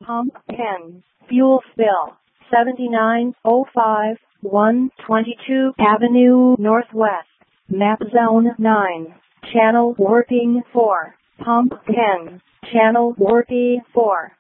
Pump 10. Fuel spill. 7905 122 Avenue Northwest. Map Zone 9. Channel working 4. Pump 10. Channel working 4.